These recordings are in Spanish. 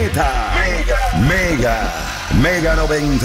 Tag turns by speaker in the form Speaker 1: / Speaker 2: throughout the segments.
Speaker 1: Mega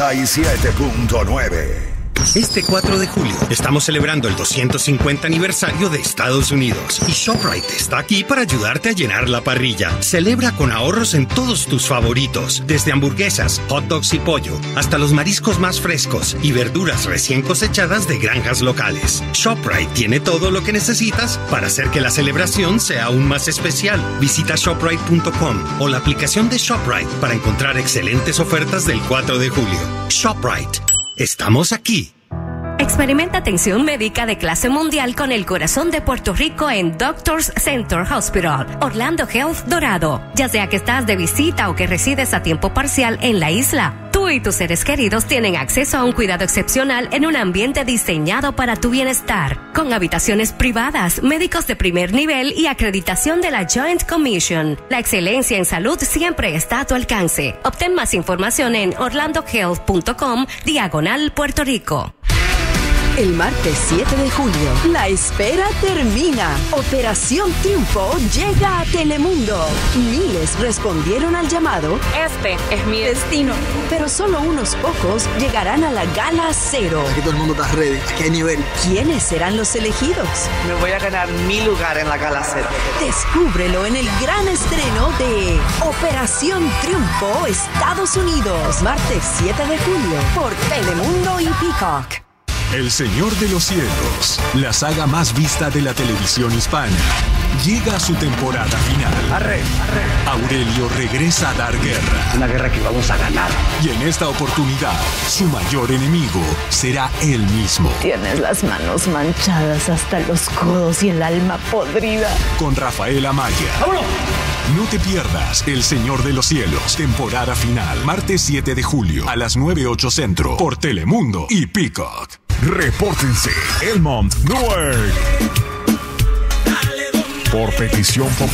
Speaker 1: 97.9.
Speaker 2: Este 4 de julio estamos celebrando el 250 aniversario de Estados Unidos y ShopRite está aquí para ayudarte a llenar la parrilla. Celebra con ahorros en todos tus favoritos, desde hamburguesas, hot dogs y pollo, hasta los mariscos más frescos y verduras recién cosechadas de granjas locales. ShopRite tiene todo lo que necesitas para hacer que la celebración sea aún más especial. Visita ShopRite.com o la aplicación de ShopRite para encontrar excelentes ofertas del 4 de julio. ShopRite. Estamos aquí.
Speaker 3: Experimenta atención médica de clase mundial con el corazón de Puerto Rico en Doctors Center Hospital, Orlando Health Dorado. Ya sea que estás de visita o que resides a tiempo parcial en la isla, tú y tus seres queridos tienen acceso a un cuidado excepcional en un ambiente diseñado para tu bienestar, con habitaciones privadas, médicos de primer nivel y acreditación de la Joint Commission. La excelencia en salud siempre está a tu alcance. Obtén más información en orlandohealth.com/Puerto Rico.
Speaker 4: El martes 7 de julio, la espera termina. Operación Triunfo llega a Telemundo. Miles respondieron al llamado.
Speaker 5: Este es mi destino.
Speaker 4: Pero solo unos pocos llegarán a la Gala Cero.
Speaker 6: Aquí todo el mundo está ready. Aquí hay nivel.
Speaker 4: ¿Quiénes serán los elegidos?
Speaker 7: Me voy a ganar mi lugar en la Gala Cero.
Speaker 4: Descúbrelo en el gran estreno de Operación Triunfo Estados Unidos. Martes 7 de julio por Telemundo y Peacock.
Speaker 8: El Señor de los Cielos, la saga más vista de la televisión hispana, llega a su temporada final. Aurelio regresa a dar guerra.
Speaker 9: Una guerra que vamos a ganar.
Speaker 8: Y en esta oportunidad, su mayor enemigo será él mismo.
Speaker 10: Tienes las manos manchadas hasta los codos y el alma podrida.
Speaker 8: Con Rafael Amaya.
Speaker 9: ¡Vámonos!
Speaker 8: No te pierdas El Señor de los Cielos, temporada final, martes 7 de julio a las 9:08 Centro, por Telemundo y Peacock.
Speaker 1: Repórtense, Elmont Newark. Por petición popular.